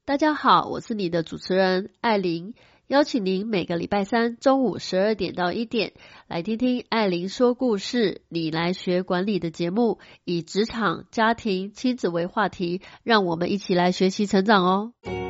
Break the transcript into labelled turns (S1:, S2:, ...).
S1: 大家好，我是你的主持人艾琳，邀请您每个礼拜三中午12点到1点来听听艾琳说故事，你来学管理的节目，以职场、家庭、亲子为话题，让我们一起来学习成长哦。